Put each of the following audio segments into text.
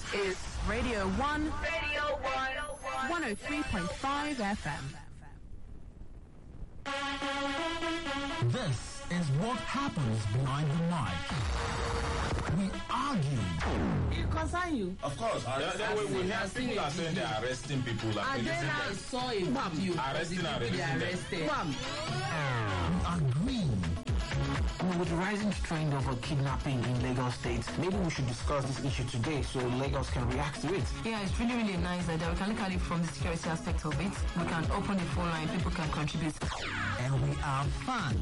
is Radio 1. Radio 1. 103.5 FM. This is what happens behind the mic. We argue. It concerns you. Of course. We have people are saying they're arresting people. And then I saw a video. Arresting and arrested. We agree. With the rising trend of kidnapping in Lagos State, maybe we should discuss this issue today so Lagos can react to it. Yeah, it's really, really nice that we can look at it from the security aspect of it. We can open the phone line, people can contribute. And we are fun.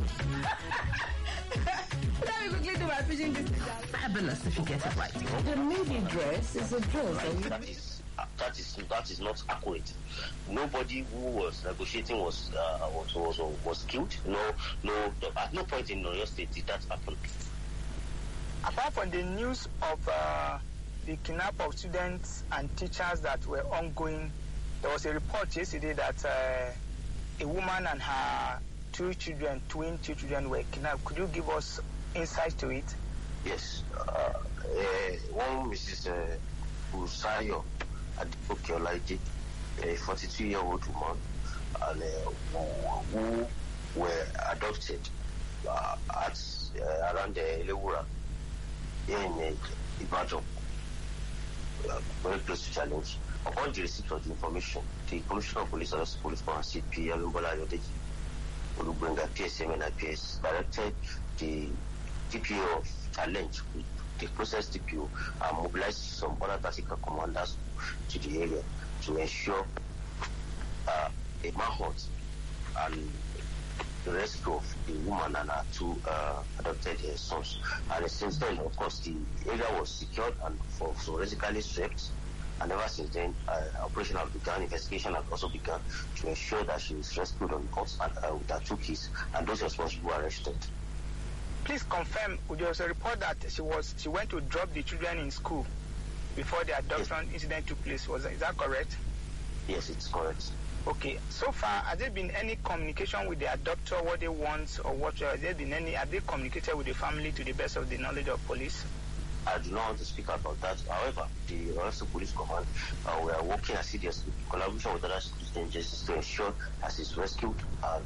Let me quickly do my fishing. This is fabulous if you get it right. The navy dress is a dress. That is not accurate. Nobody who was negotiating was killed. No. At no point in Oyo State did that happen. Apart from the news of the kidnap of students and teachers that were ongoing, there was a report yesterday that a woman and her twin children were kidnapped. Could you give us insight to it? Yes. One Mrs. Usayo Adipokeolaide, a 42-year-old woman, and who were adopted at around Elewura in Ibadan, very close to Challenge. Upon the receipt of the information, the Commissioner of Police, Police Command, CP Abimbola Ayodeji, Olugbenga, PSM and IPS, directed the DPO of Challenge, the process DPO, and mobilized some other tactical commanders to the area to ensure a manhunt and the rescue of the woman and her two adopted sons. And since then, of course, the area was secured and forensically swept. And ever since then, operation has begun, investigation has also begun to ensure that she is rescued on course and with her two kids, and those responsible are arrested. Please confirm, there was a report that she went to drop the children in school before the adoption incident took place. Is that correct? Yes, it's correct. Okay. So far, has there been any communication with the adopter, what they want or what? Have they communicated with the family to the best of the knowledge of police? I do not want to speak about that. However, the Royal Police Command, we are working assiduously in collaboration with other security agencies to ensure that she is rescued and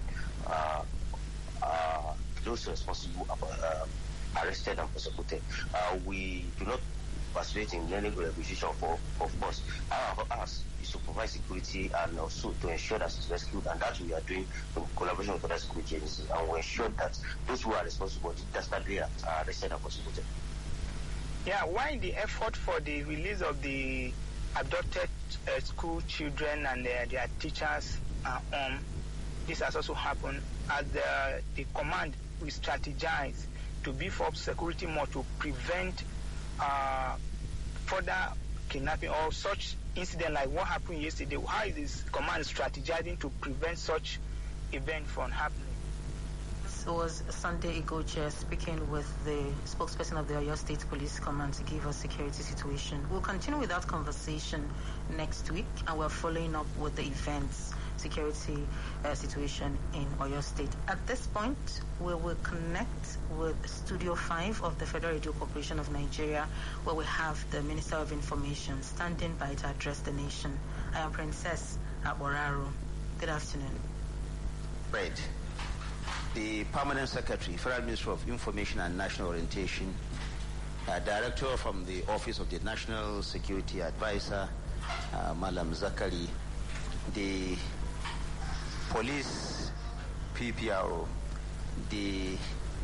those responsible arrested and prosecuted. We do not participate in any negotiation of course. Our ask is to provide security and also to ensure that she's rescued, and that we are doing in collaboration with other security agencies, and we ensure that those who are responsible dastardly are arrested and prosecuted. Yeah, why the effort for the release of the adopted school children and their teachers this has also happened as the command will strategize to beef up security more to prevent further kidnapping or such incident like what happened yesterday. How is this command strategizing to prevent such event from happening? This was Sunday Igoche speaking with the spokesperson of the Oyo State Police Command to give us security situation. We'll continue with that conversation next week, and we're following up with the events security situation in Oyo State. At this point, we will connect with Studio 5 of the Federal Radio Corporation of Nigeria, where we have the Minister of Information standing by to address the nation. I am Princess Aboraro. Good afternoon. Right. The Permanent Secretary, Federal Ministry of Information and National Orientation, Director from the Office of the National Security Advisor, Malam Zakari, the Police PPRO, the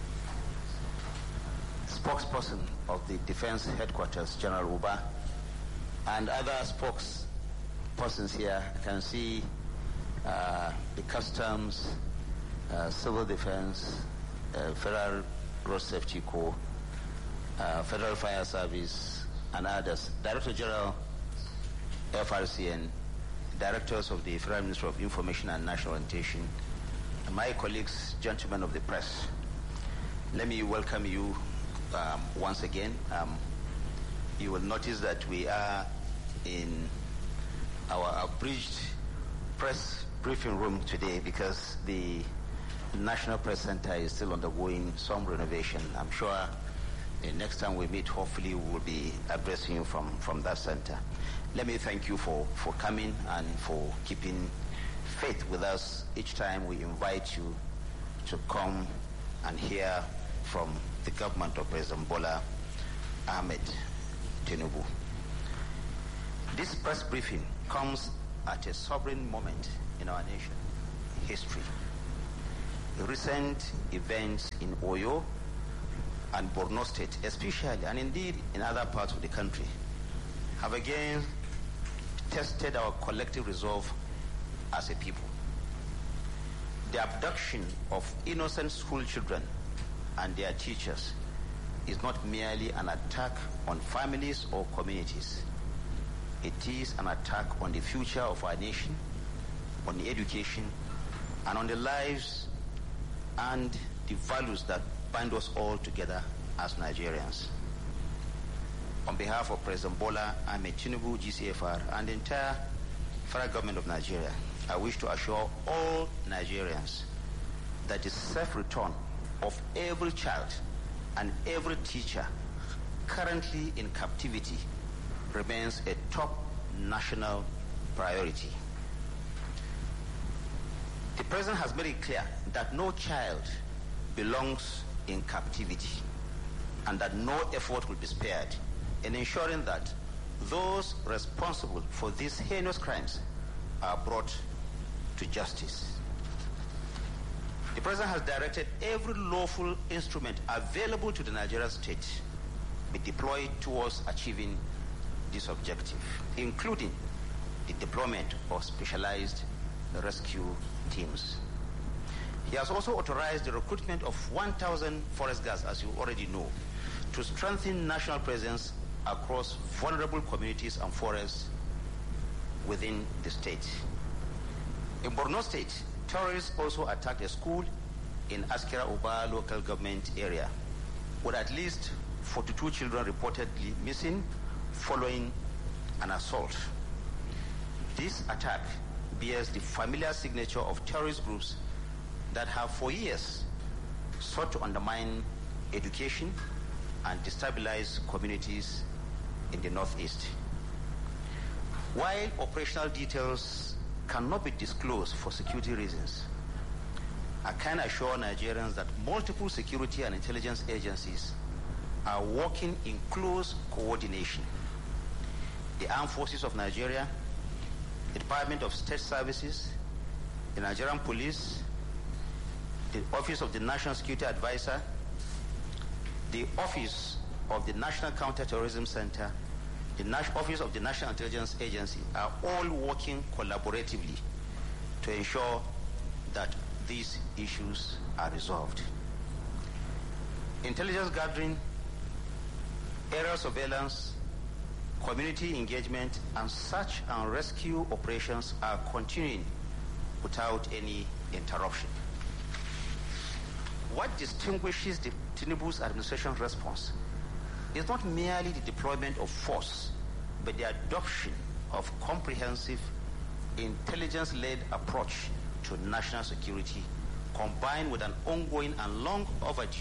spokesperson of the Defense Headquarters, General Uba, and other spokespersons here. I can see the Customs, Civil Defense, Federal Road Safety Corps, Federal Fire Service, and others. Director General, FRCN, Directors of the Federal Ministry of Information and National Orientation, my colleagues, gentlemen of the press. Let me welcome you once again. You will notice that we are in our abridged press briefing room today because the National Press Center is still undergoing some renovation. I'm sure next time we meet, hopefully we will be addressing you from that center. Let me thank you for coming and for keeping faith with us each time we invite you to come and hear from the government of President Bola Ahmed Tinubu. This press briefing comes at a sovereign moment in our nation history. Recent events in Oyo and Borno State especially, and indeed in other parts of the country, have again tested our collective resolve as a people. The abduction of innocent school children and their teachers is not merely an attack on families or communities. It is an attack on the future of our nation, on the education, and on the lives and the values that bind us all together as Nigerians. On behalf of President Bola Ahmed Tinubu, GCFR, and the entire federal government of Nigeria, I wish to assure all Nigerians that the safe return of every child and every teacher currently in captivity remains a top national priority. The President has made it clear that no child belongs in captivity and that no effort will be spared in ensuring that those responsible for these heinous crimes are brought to justice. The President has directed every lawful instrument available to the Nigerian state be deployed towards achieving this objective, including the deployment of specialized rescue teams. He has also authorized the recruitment of 1,000 forest guards, as you already know, to strengthen national presence across vulnerable communities and forests within the state. In Borno State, terrorists also attacked a school in Askira Uba local government area, with at least 42 children reportedly missing following an assault. This attack bears the familiar signature of terrorist groups that have for years sought to undermine education and destabilize communities in the Northeast. While operational details cannot be disclosed for security reasons, I can assure Nigerians that multiple security and intelligence agencies are working in close coordination. The Armed Forces of Nigeria, the Department of State Services, the Nigerian Police, the Office of the National Security Advisor, the Office of the National Counterterrorism Center, the Office of the National Intelligence Agency are all working collaboratively to ensure that these issues are resolved. Intelligence gathering, aerial surveillance, community engagement, and search and rescue operations are continuing without any interruption. What distinguishes the Tinubu's administration's response is not merely the deployment of force, but the adoption of comprehensive intelligence-led approach to national security, combined with an ongoing and long overdue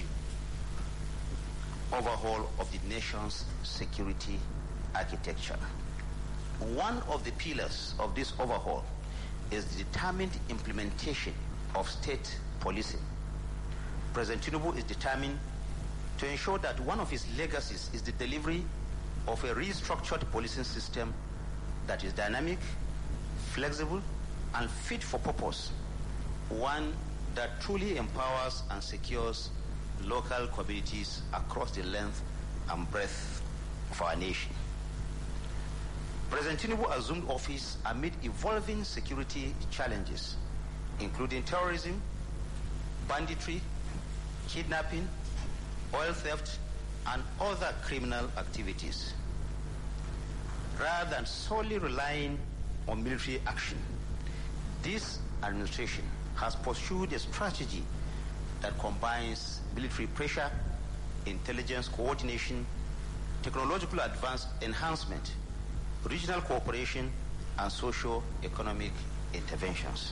overhaul of the nation's security architecture. One of the pillars of this overhaul is the determined implementation of state policing. President Tinubu is determined to ensure that one of his legacies is the delivery of a restructured policing system that is dynamic, flexible, and fit for purpose, one that truly empowers and secures local communities across the length and breadth of our nation. President Tinubu assumed office amid evolving security challenges, including terrorism, banditry, kidnapping, oil theft, and other criminal activities. Rather than solely relying on military action, this administration has pursued a strategy that combines military pressure, intelligence coordination, technological enhancement, regional cooperation, and socio-economic interventions.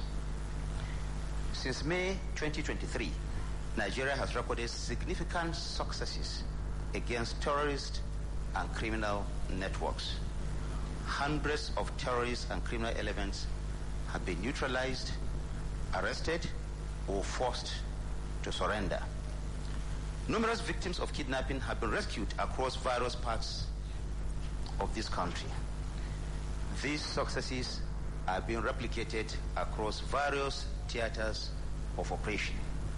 Since May 2023, Nigeria has recorded significant successes against terrorist and criminal networks. Hundreds of terrorist and criminal elements have been neutralized, arrested, or forced to surrender. Numerous victims of kidnapping have been rescued across various parts of this country. These successes are being replicated across various theaters of operation.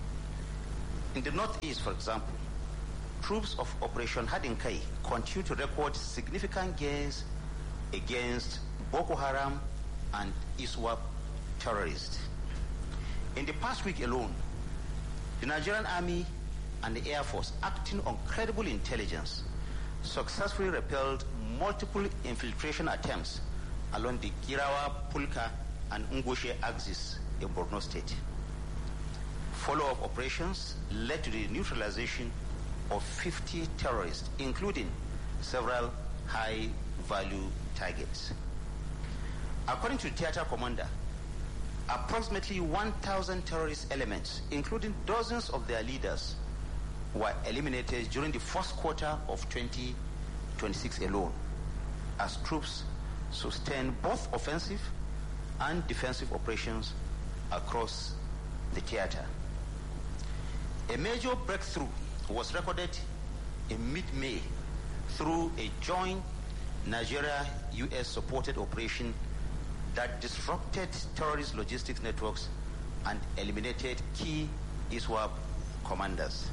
In the Northeast, for example, troops of Operation Hadinkai continue to record significant gains against Boko Haram and ISWAP terrorists. In the past week alone, the Nigerian Army and the Air Force, acting on credible intelligence, successfully repelled multiple infiltration attempts along the Girawa, Pulka, and Ngoshe axis in Borno State. Follow-up operations led to the neutralization of 50 terrorists, including several high-value targets. According to the theater commander, approximately 1,000 terrorist elements, including dozens of their leaders, were eliminated during the first quarter of 2026 alone, as troops sustained both offensive and defensive operations across the theater. A major breakthrough was recorded in mid-May through a joint Nigeria-US supported operation that disrupted terrorist logistics networks and eliminated key ISWAP commanders.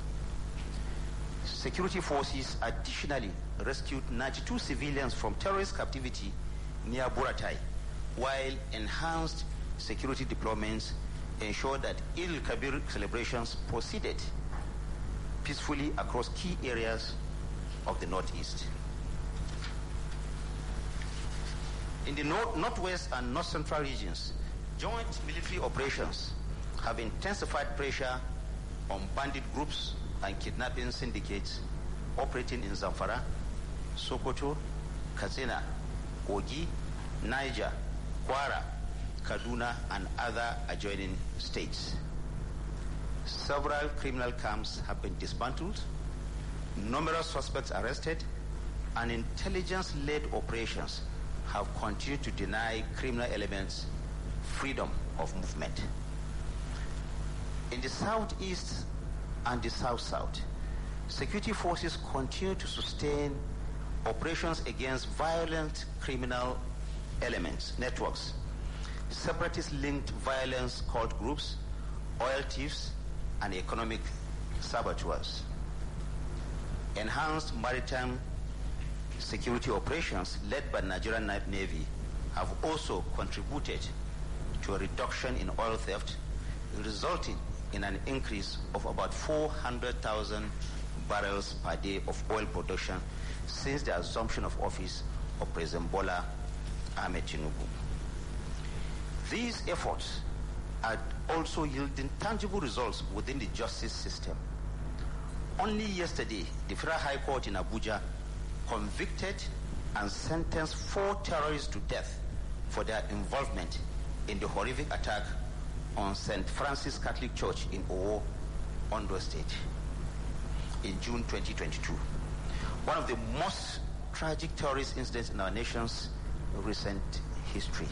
Security forces additionally rescued 92 civilians from terrorist captivity near Buratai, while enhanced security deployments ensured that Eid al-Kabir celebrations proceeded peacefully across key areas of the Northeast. In the Northwest and North Central regions, joint military operations have intensified pressure on bandit groups and kidnapping syndicates operating in Zamfara, Sokoto, Katsina, Kogi, Niger, Kwara, Kaduna, and other adjoining states. Several criminal camps have been dismantled, numerous suspects arrested, and intelligence-led operations have continued to deny criminal elements freedom of movement. In the Southeast and the South-South, security forces continue to sustain operations against violent criminal elements, networks, separatist-linked violence cult groups, oil thieves, and economic saboteurs. Enhanced maritime security operations led by the Nigerian Navy have also contributed to a reduction in oil theft, resulting in an increase of about 400,000 barrels per day of oil production since the assumption of office of President Bola Ahmed Tinubu. These efforts are also yielding tangible results within the justice system. Only yesterday, the Federal High Court in Abuja convicted and sentenced 4 terrorists to death for their involvement in the horrific attack on St. Francis Catholic Church in Owo, Ondo State, in June 2022. One of the most tragic terrorist incidents in our nation's recent history.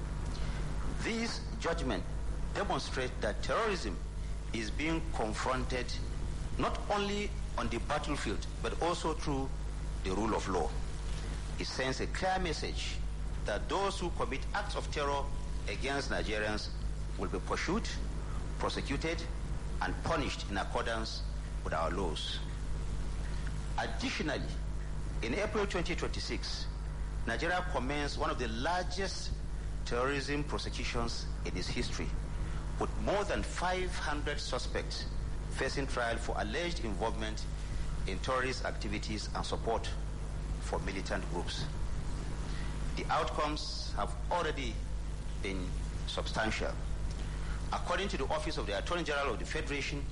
These judgments demonstrate that terrorism is being confronted not only on the battlefield, but also through the rule of law. It sends a clear message that those who commit acts of terror against Nigerians will be pursued, prosecuted, and punished in accordance with our laws. Additionally, in April 2026, Nigeria commenced one of the largest terrorism prosecutions in its history, with more than 500 suspects facing trial for alleged involvement in terrorist activities and support for militant groups. The outcomes have already been substantial. According to the Office of the Attorney General of the Federation,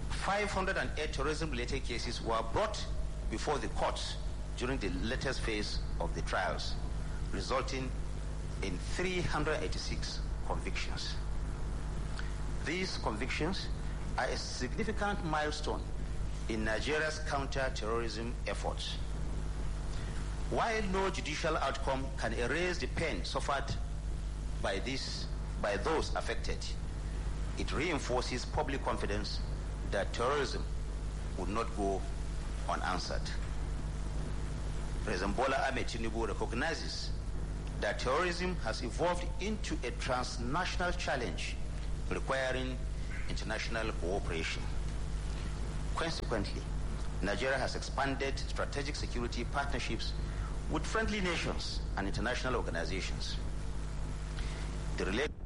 508 terrorism-related cases were brought before the courts during the latest phase of the trials, resulting in 386 convictions. These convictions are a significant milestone in Nigeria's counter-terrorism efforts. While no judicial outcome can erase the pain suffered by those affected, it reinforces public confidence that terrorism would not go unanswered. President Bola Ahmed Tinubu recognizes that terrorism has evolved into a transnational challenge requiring international cooperation. Consequently, Nigeria has expanded strategic security partnerships with friendly nations and international organizations. The